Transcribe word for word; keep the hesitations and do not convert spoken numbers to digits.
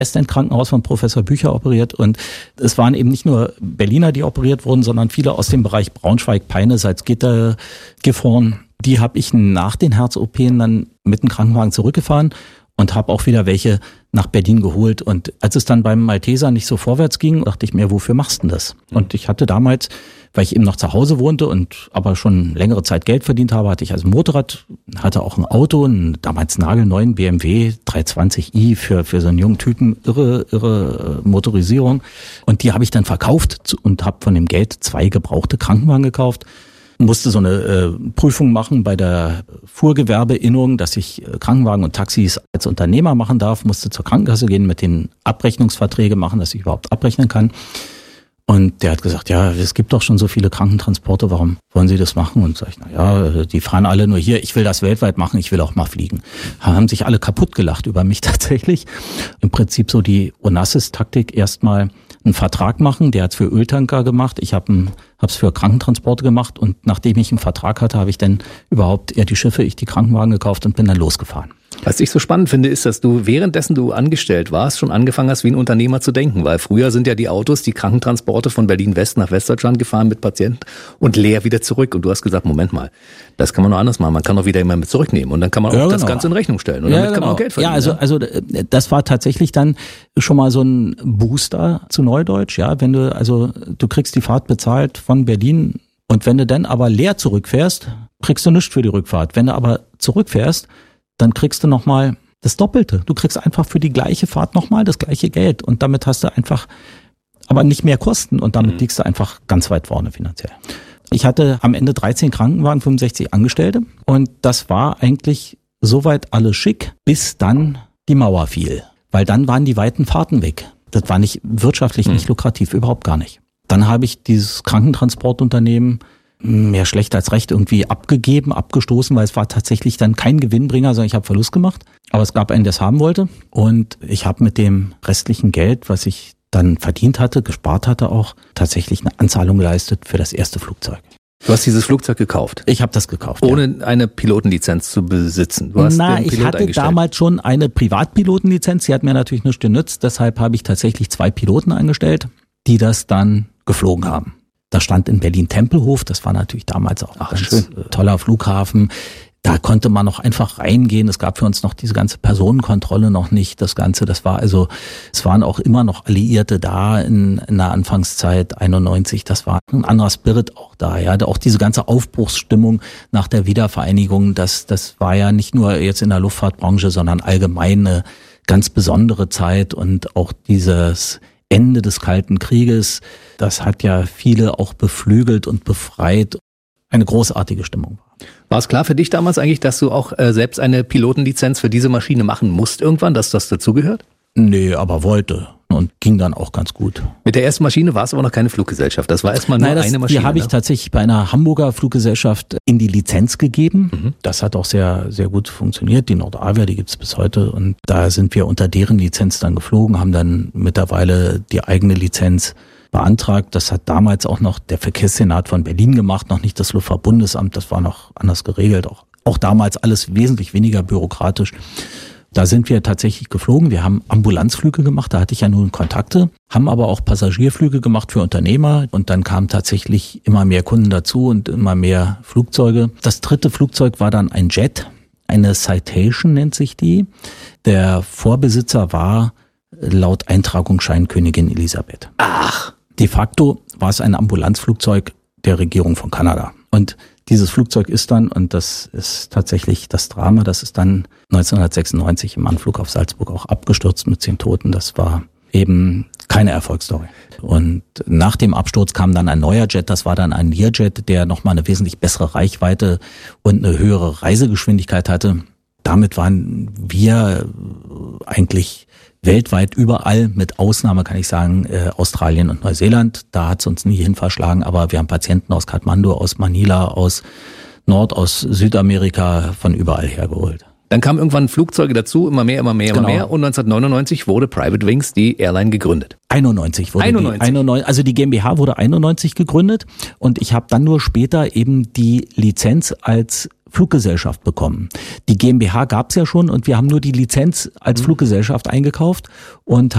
Westend-Krankenhaus von Professor Bücher operiert und es waren eben nicht nur Berliner, die operiert wurden, sondern viele aus dem Bereich Braunschweig, Peine, Salzgitter, Gifhorn. Die habe ich nach den Herz-O Ps dann mit dem Krankenwagen zurückgefahren und habe auch wieder welche nach Berlin geholt. Und als es dann beim Malteser nicht so vorwärts ging, dachte ich mir, wofür machst du denn das? Und ich hatte damals, weil ich eben noch zu Hause wohnte und aber schon längere Zeit Geld verdient habe, hatte ich also ein Motorrad, hatte auch ein Auto, einen damals nagelneuen B M W dreihundertzwanzig i für für so einen jungen Typen, irre irre Motorisierung. Und die habe ich dann verkauft und habe von dem Geld zwei gebrauchte Krankenwagen gekauft. Musste so eine äh, Prüfung machen bei der Fuhrgewerbeinnung, dass ich äh, Krankenwagen und Taxis als Unternehmer machen darf, musste zur Krankenkasse gehen, mit den Abrechnungsverträge machen, dass ich überhaupt abrechnen kann. Und der hat gesagt, ja, es gibt doch schon so viele Krankentransporte, warum wollen Sie das machen? Und sag ich, na ja, die fahren alle nur hier, ich will das weltweit machen, ich will auch mal fliegen. Haben sich alle kaputt gelacht über mich tatsächlich. Im Prinzip so die Onassis-Taktik, erstmal einen Vertrag machen, der hat's für Öltanker gemacht, ich habe es für Krankentransporte gemacht und nachdem ich einen Vertrag hatte, habe ich dann überhaupt eher die Schiffe, ich die Krankenwagen gekauft und bin dann losgefahren. Was ich so spannend finde, ist, dass du währenddessen du angestellt warst, schon angefangen hast, wie ein Unternehmer zu denken. Weil früher sind ja die Autos, die Krankentransporte von Berlin-West nach Westdeutschland gefahren mit Patienten und leer wieder zurück. Und du hast gesagt, Moment mal, das kann man noch anders machen. Man kann auch wieder immer mit zurücknehmen. Und dann kann man auch ja, genau. das Ganze in Rechnung stellen. Und ja, damit genau. kann man auch Geld verdienen. Ja, also, also das war tatsächlich dann schon mal so ein Booster zu Neudeutsch. Ja, wenn du, also du kriegst die Fahrt bezahlt von Berlin und wenn du dann aber leer zurückfährst, kriegst du nichts für die Rückfahrt. Wenn du aber zurückfährst, dann kriegst du nochmal das Doppelte. Du kriegst einfach für die gleiche Fahrt nochmal das gleiche Geld und damit hast du einfach aber nicht mehr Kosten und damit mhm. liegst du einfach ganz weit vorne finanziell. Ich hatte am Ende dreizehn Krankenwagen, fünfundsechzig Angestellte und das war eigentlich soweit alles schick, bis dann die Mauer fiel. Weil dann waren die weiten Fahrten weg. Das war nicht wirtschaftlich mhm. nicht lukrativ, überhaupt gar nicht. Dann habe ich dieses Krankentransportunternehmen mehr schlecht als recht irgendwie abgegeben, abgestoßen, weil es war tatsächlich dann kein Gewinnbringer, sondern ich habe Verlust gemacht. Aber es gab einen, der es haben wollte. Und ich habe mit dem restlichen Geld, was ich dann verdient hatte, gespart hatte auch, tatsächlich eine Anzahlung geleistet für das erste Flugzeug. Du hast dieses Flugzeug gekauft? Ich habe das gekauft, ohne ja. eine Pilotenlizenz zu besitzen? Du hast Na, den Pilot ich hatte eingestellt. damals schon eine Privatpilotenlizenz, die hat mir natürlich nichts genützt. Deshalb habe ich tatsächlich zwei Piloten eingestellt, die das dann geflogen haben. Da stand in Berlin Tempelhof, das war natürlich damals auch ein ganz schön. toller Flughafen. Da konnte man noch einfach reingehen. Es gab für uns noch diese ganze Personenkontrolle noch nicht. Das Ganze, das war also, es waren auch immer noch Alliierte da in, in der Anfangszeit einundneunzig. Das war ein anderer Spirit auch da. Ja, auch diese ganze Aufbruchsstimmung nach der Wiedervereinigung. Das, das war ja nicht nur jetzt in der Luftfahrtbranche, sondern allgemein eine ganz besondere Zeit und auch dieses Ende des Kalten Krieges, das hat ja viele auch beflügelt und befreit. Eine großartige Stimmung war. War es klar für dich damals eigentlich, dass du auch äh, selbst eine Pilotenlizenz für diese Maschine machen musst irgendwann, dass das dazugehört? Nee, aber wollte und ging dann auch ganz gut. Mit der ersten Maschine war es aber noch keine Fluggesellschaft, das war erstmal nur Nein, das, eine Maschine. Die habe ich ne? tatsächlich bei einer Hamburger Fluggesellschaft in die Lizenz gegeben. Mhm. Das hat auch sehr sehr gut funktioniert. Die Nordavia, die gibt's bis heute und da sind wir unter deren Lizenz dann geflogen, haben dann mittlerweile die eigene Lizenz beantragt. Das hat damals auch noch der Verkehrssenat von Berlin gemacht, noch nicht das Luftfahrtbundesamt, das war noch anders geregelt. Auch, auch damals alles wesentlich weniger bürokratisch. Da sind wir tatsächlich geflogen. Wir haben Ambulanzflüge gemacht, da hatte ich ja nun Kontakte, haben aber auch Passagierflüge gemacht für Unternehmer und dann kamen tatsächlich immer mehr Kunden dazu und immer mehr Flugzeuge. Das dritte Flugzeug war dann ein Jet, eine Citation nennt sich die. Der Vorbesitzer war laut Eintragungsschein Königin Elisabeth. Ach! De facto war es ein Ambulanzflugzeug der Regierung von Kanada. Und dieses Flugzeug ist dann, und das ist tatsächlich das Drama, das ist dann neunzehnhundertsechsundneunzig im Anflug auf Salzburg auch abgestürzt mit zehn Toten. Das war eben keine Erfolgsstory. Und nach dem Absturz kam dann ein neuer Jet, das war dann ein Learjet, der nochmal eine wesentlich bessere Reichweite und eine höhere Reisegeschwindigkeit hatte. Damit waren wir eigentlich weltweit überall, mit Ausnahme kann ich sagen, äh, Australien und Neuseeland. Da hat es uns nie hin verschlagen, aber wir haben Patienten aus Kathmandu, aus Manila, aus Nord-, aus Südamerika, von überall hergeholt. Dann kamen irgendwann Flugzeuge dazu, immer mehr, immer mehr, immer Genau. mehr. Und neunzehnhundertneunundneunzig wurde Private Wings, die Airline, gegründet. einundneunzig wurde einundneunzig. die, einundneunzig, also die GmbH wurde einundneunzig gegründet und ich habe dann nur später eben die Lizenz als Fluggesellschaft bekommen. Die GmbH gab es ja schon und wir haben nur die Lizenz als Fluggesellschaft eingekauft und